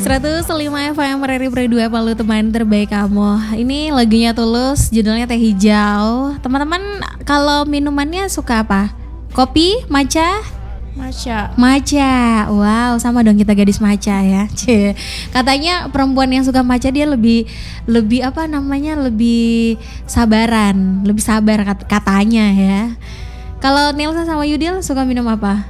105 FM Rari Pre 2 Palu, teman terbaik kamu. Ini lagunya Tulus, judulnya Teh Hijau. Teman-teman kalau minumannya suka apa? Kopi, matcha? Matcha. Wow, sama dong kita gadis matcha ya. Katanya perempuan yang suka matcha dia lebih apa namanya? Lebih sabaran, lebih sabar katanya ya. Kalau Nelsa sama Yudil suka minum apa?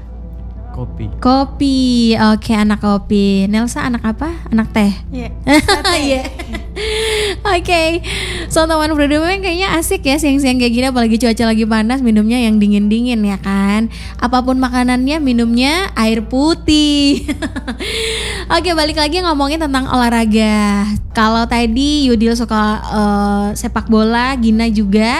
Kopi. Oke, anak kopi. Nelsa anak apa? Anak teh. Iya. Iya. Oke. So teman berdua kayaknya asik ya siang-siang kayak gini, apalagi cuaca lagi panas, minumnya yang dingin-dingin ya kan. Apapun makanannya minumnya air putih. Oke, balik lagi ngomongin tentang olahraga. Kalau tadi Yudil suka sepak bola, Dina.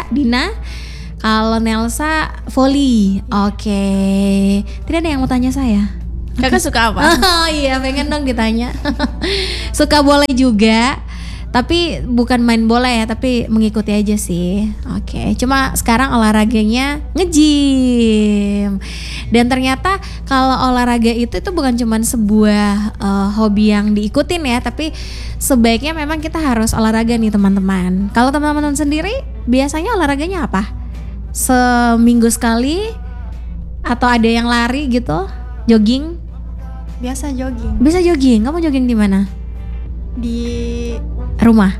Kalau Nelsa volley. Oke. Tidak ada yang mau tanya saya. Kakak suka apa? Oh iya, pengen dong ditanya. Suka bola juga, tapi bukan main bola ya, tapi mengikuti aja sih. Oke. Cuma sekarang olahraganya nge-gym. Dan ternyata kalau olahraga itu bukan cuma sebuah hobi yang diikutin ya, tapi sebaiknya memang kita harus olahraga nih teman-teman. Kalau teman-teman sendiri biasanya olahraganya apa? Seminggu sekali atau ada yang lari gitu, jogging? Biasa jogging. Bisa jogging. Kamu jogging di mana? Di rumah.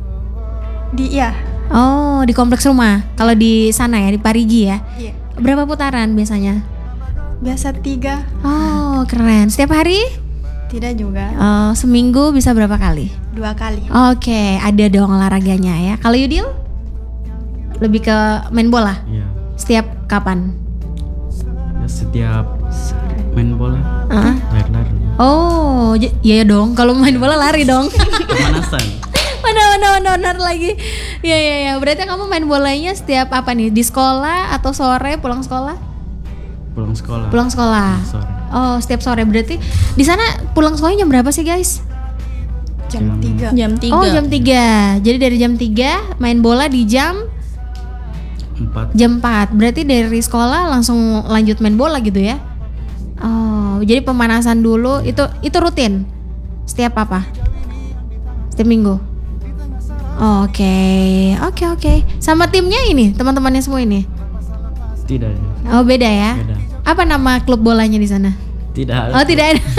Iya. Oh, di kompleks rumah. Kalau di sana ya, di Parigi ya. Iya. Berapa putaran biasanya? Biasa 3. Oh, keren. Setiap hari? Tidak juga. Oh, seminggu bisa berapa kali? 2 kali. Oke, ada dong olahraganya ya. Kalau Yudil? Lebih ke main bola? Iya. Setiap kapan? Ya, setiap main bola lari-lari. Oh, iya dong. Kalau main bola lari dong. Pemanasan. Benar lagi. Iya. Berarti kamu main bolanya setiap apa nih? Di sekolah atau sore pulang sekolah? Pulang sekolah. Sore. Oh, setiap sore. Berarti di sana pulang sekolahnya jam berapa sih, guys? Jam 3. Oh, jam 3. Jadi dari jam 3 main bola di jam 4. Jam 4. Berarti dari sekolah langsung lanjut main bola gitu ya? Oh, jadi pemanasan dulu itu rutin? Setiap apa? Setiap minggu? Oh, Oke. Sama timnya ini, teman-temannya semua ini? Tidak. Oh, beda ya? Beda. Apa nama klub bolanya di sana? Tidak. Oh, tidak ada.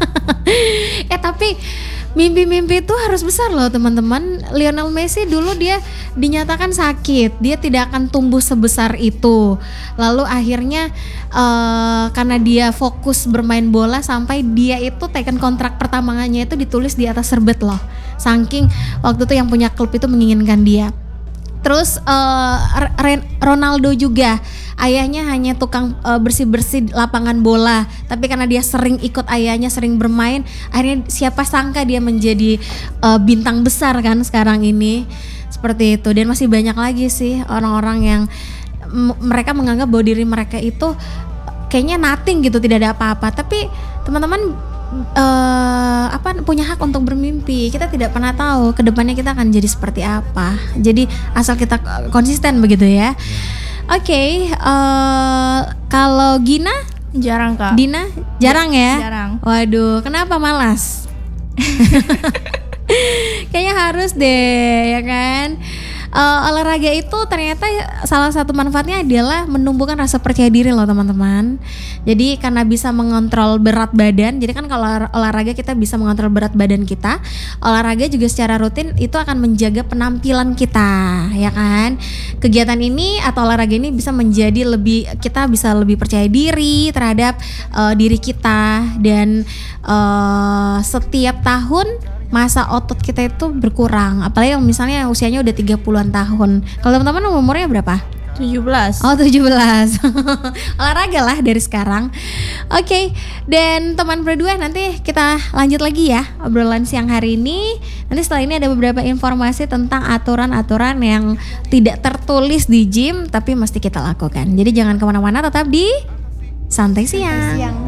Tapi mimpi-mimpi itu harus besar loh teman-teman. Lionel Messi dulu dia dinyatakan sakit, dia tidak akan tumbuh sebesar itu. Lalu akhirnya karena dia fokus bermain bola sampai dia itu taken kontrak pertamanya itu ditulis di atas serbet loh. Saking waktu itu yang punya klub itu menginginkan dia. Terus Ronaldo juga, ayahnya hanya tukang bersih-bersih lapangan bola, tapi karena dia sering ikut ayahnya, sering bermain, akhirnya siapa sangka dia menjadi bintang besar kan sekarang ini. Seperti itu. Dan masih banyak lagi sih orang-orang yang mereka menganggap bahwa diri mereka itu kayaknya nothing gitu, tidak ada apa-apa. Tapi teman-teman punya hak untuk bermimpi. Kita tidak pernah tahu kedepannya kita akan jadi seperti apa. Jadi asal kita konsisten begitu ya. Oke, kalau Gina? Jarang Kak. Dina? Jarang ya? Jarang. Waduh, kenapa malas? Kayaknya harus deh ya kan. Olahraga itu ternyata salah satu manfaatnya adalah menumbuhkan rasa percaya diri loh teman-teman. Jadi karena bisa mengontrol berat badan. Jadi kan kalau olahraga kita bisa mengontrol berat badan kita. Olahraga juga secara rutin itu akan menjaga penampilan kita, ya kan. Kegiatan ini atau olahraga ini bisa menjadi kita bisa lebih percaya diri terhadap diri kita. Dan setiap tahun masa otot kita itu berkurang, apalagi yang misalnya usianya udah 30-an tahun. Kalau teman-teman umurnya berapa? 17. Oh 17. Olahraga lah dari sekarang. Oke, dan teman berdua nanti kita lanjut lagi ya obrolan siang hari ini. Nanti setelah ini ada beberapa informasi tentang aturan-aturan yang tidak tertulis di gym tapi mesti kita lakukan. Jadi jangan kemana-mana, tetap di Santai Siang.